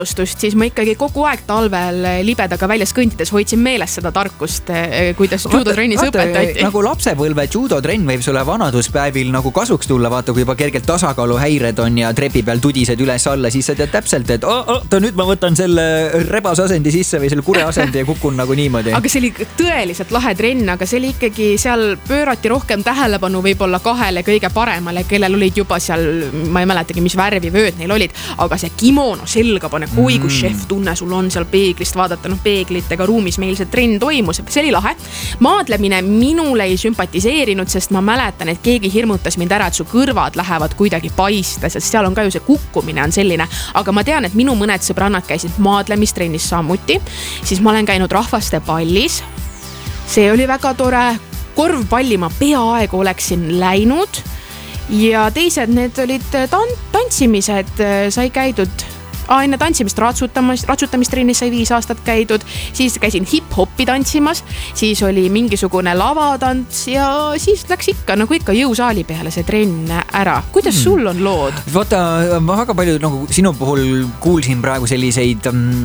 siis ma ikkagi kogu aeg talvel libedaga väljas kõntides hoidsin meeles seda tarkust, kuidas judotrennis õpetati. Nagu lapsepõlve judotrenn võib sulle vanaduspäevil nagu kasuks tulla, vaata kui juba kergelt tasakaaluhäired on ja trepi peal tudised üles alla, siis sa tead täpselt, et nüüd ma võtan selle rebasasendi sisse või selle kureasendi ja kukun nagu niimoodi. Aga see oli tõeliselt lahe trenn, aga see oli ikkagi, seal pöörati rohkem tähelepanu võib-olla kahele kõige paremale, kellel olid juba seal, ma ei mäletagi, mis värvi vööd neil olid, aga see kimono selga pane, kui šef tunne sul on seal peeglist vaadata, peeglitega ruumis meil see trenn toimus, see oli lahe. Maadlemine minule ei sümpatiseerinud, sest ma mäletan, et keegi hirmutas mind ära, et su kõrvad lähevad kuidagi paista, sest seal on ka ju see kukkumine on selline, aga ma tean, et minu mõned sõbrannad käisid maadlemistrennis samuti, siis ma olen käinud rahvaste pallis, see oli väga tore, korvpalli ma peaaegu oleksin läinud ja teised need olid tantsimised, sai käidud enne tantsimist ratsutamistreenis sai 5 aastat käidud, siis käisin hip-hoppi tantsimas, siis oli mingisugune lavatants ja siis läks ikka, nagu ikka jõusaali peale see trenn ära. Kuidas sul on lood? Vaata, ma väga palju nagu sinu puhul kuulsin praegu selliseid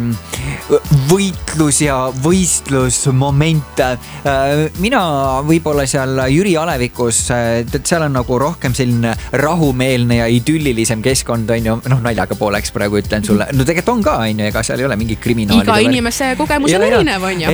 võitlus- ja võistlusmomente. Mina võib-olla seal Jüri Alevikus, seal on nagu rohkem selline rahumeelne ja idüllilisem keskkond, on ju, naljaga pooleks praegu ütlen sulle. No tegelikult on ka, on ju, ega seal ei ole mingi kriminaalide. Iga inimese kogemus on erinev, on ju.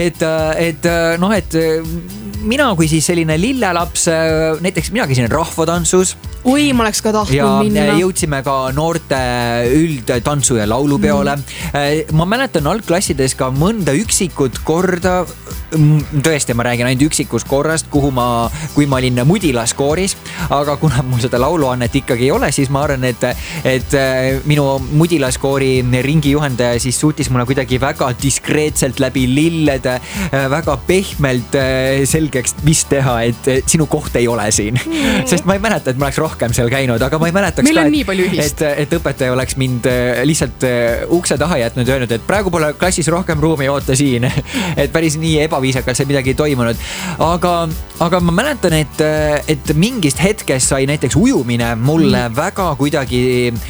Et mina kui siis selline lillelaps, näiteks mina käisin rahvatantsus. Oi, ma oleks ka tahtnud minna. Ja jõudsime ka noorte üldtantsu- ja laulupeole. Ma mäletan algklassides ka mõnda üksikut korda, tõesti, ma räägin ainult üksikus korrast, kui ma olin mudilaskooris, aga kuna mul seda lauluannet ikkagi ei ole, siis ma arvan, et minu mudilaskoori ringijuhendaja siis suutis mulle kuidagi väga diskreetselt läbi lillede, väga pehmelt selgeks vist teha, et sinu koht ei ole siin. Sest ma ei mäleta, et ma oleks rohkem seal käinud, aga ma ei mäletaks meil on nii palju ühist. Et õpetaja oleks mind lihtsalt ukse taha jätnud ja öelnud, et praegu pole klassis rohkem ruumi, oota siin. Et päris nii ebaviisakalt see midagi ei toimunud. Aga ma mäletan, et mingist hetkest sai näiteks ujumine mulle väga kuidagi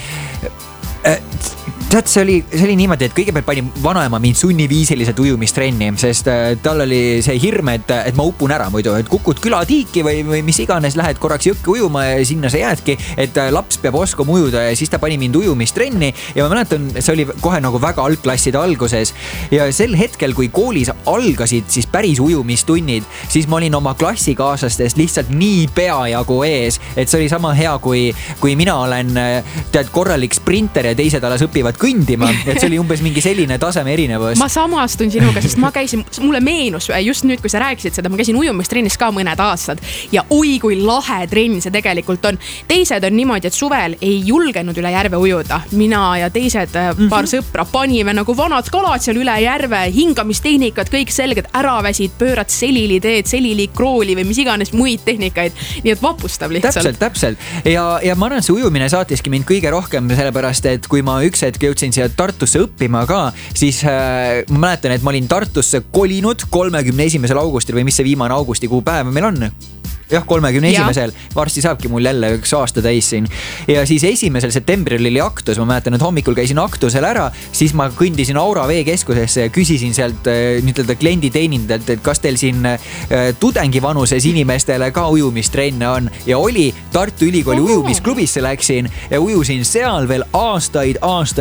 tead, see oli niimoodi, et kõigepealt pani vanaema mind sunniviisiliselt ujumistrenni, sest tal oli see hirm, et ma upun ära muidu, et kukud külatiiki või mis iganes, lähed korraks jõkke ujuma ja sinna sa jäädki, et laps peab oskama ujuda ja siis ta pani mind ujumistrenni ja ma mäletan, see oli kohe nagu väga algklasside alguses ja sel hetkel, kui koolis algasid siis päris ujumistunnid, siis ma olin oma klassikaaslastest lihtsalt nii peajagu ees, et see oli sama hea, kui mina olen tead korralik sprinter ja teised alles õpivad kõndima, et see oli umbes mingi selline taseme erinevus. Ma samastun sinuga, sest ma käisin, mulle meenus just nüüd, kui sa rääkisid seda, ma käisin ujumistrennis ka mõned aastad ja oi kui lahe trenn see tegelikult on. Teised on niimoodi, et suvel ei julgenud üle järve ujuda. Mina ja teised paar sõpra panime nagu vanad kalad seal üle järve, hingamistehnikad, kõik selged, äraväsid, pöörad seliliteed, seliliikrooli või mis iganes muid tehnikaid. Nii et vapustab lihtsalt. Täpselt. Ja ma arvan, see ujumine saatiski mind kõige rohkem sellepärast, et kui ma üks hetk jõudsin siia Tartusse õppima ka, siis ma mäletan, et ma olin Tartusse kolinud 31. augustil või mis see viimane augustikuu päev meil on? Jah, 31. Varsti saabki mul jälle 1 aasta täis siin. Ja siis 1. septembril oli aktus, ma mäletan, et hommikul käisin aktusel ära, siis ma kõndisin Aura veekeskusesse ja küsisin sealt klienditeenindajalt, et kas teil siin tudengivanuses inimestele ka ujumistrenne on. Ja oli Tartu Ülikooli ujumisklubisse läksin ja ujusin seal veel aastaid.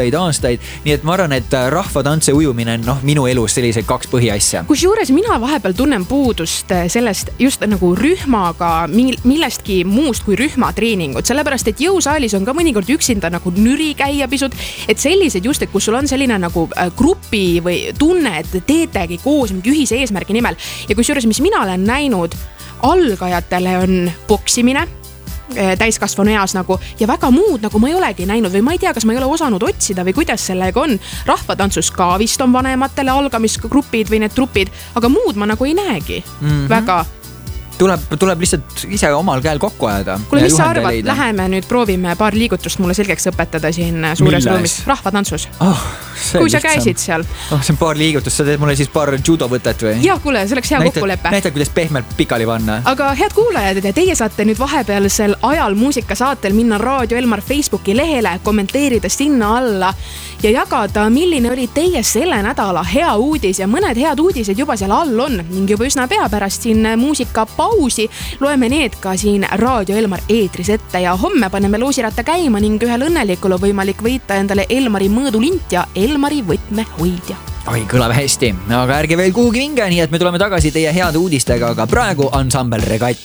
Nii et ma arvan, et rahvatantse ujumine on minu elus sellised 2 põhiasja. Kusjuures mina vahepeal tunnen puudust sellest just nagu rühmaga millestki muust kui rühmatreeningut, sellepärast et jõusaalis on ka mõnikord üksinda nagu nüri käia pisut, et sellised just, et kus sul on selline nagu grupi või tunne, et teetegi koos mingi ühise eesmärgi nimel ja kusjuures, mis mina olen näinud, algajatele on boksimine täiskasvanu eas nagu ja väga muud nagu ma ei olegi näinud või ma ei tea, kas ma ei ole osanud otsida või kuidas sellega on. Rahvatantsus ka vist on vanematele algamisgrupid või need trupid, aga muud ma nagu ei näegi väga. tuleb lihtsalt ise omal käel kokku ajada. Kuule, mis sa arvad, läheme nüüd proovime paar liigutust mulle selgeks õpetada siin suures ruumis rahvatantsus. Kui sa käisid seal. See on paar liigutust, sa teed mulle siis paar judovõtet või? Jah, kuule, see oleks hea kokkulepe. Näita, kuidas pehmelt pikali panna. Aga head kuulajad, teie saate nüüd vahepealsel ajal muusikasaatel minna Raadio Elmar Facebooki lehele, kommenteerida sinna alla ja jagada, milline oli teie selle nädala hea uudis ja mõned head uudised juba seal all on ning juba üsna pea pärast siin muusikapausi loeme need ka siin Raadio Elmar eetris ette ja homme paneme loosiratta käima ning ühel õnnelikul on võimalik võita endale Elmari mõõdulint ja Elmari võtmehoidja. Oi, kõlab hästi, aga ärge veel kuhugi minge, nii et me tuleme tagasi teie heade uudistega, aga praegu ansambel Regatt.